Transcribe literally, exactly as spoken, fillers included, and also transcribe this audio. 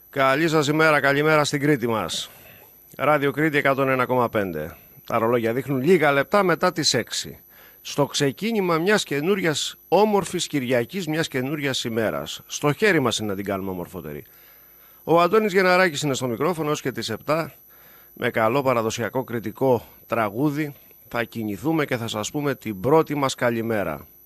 Καλή σας ημέρα, καλημέρα στην Κρήτη μας. Ράδιο Κρήτη εκατόν ένα κόμμα πέντε. Τα ρολόγια δείχνουν λίγα λεπτά μετά τις έξι. Στο ξεκίνημα μιας καινούριας όμορφης Κυριακής, μιας καινούριας ημέρας. Στο χέρι μας είναι να την κάνουμε ομορφότερη. Ο Αντώνης Γεναράκης είναι στο μικρόφωνο ως και τις επτά. Με καλό παραδοσιακό κριτικό τραγούδι θα κινηθούμε και θα σας πούμε την πρώτη μας καλημέρα.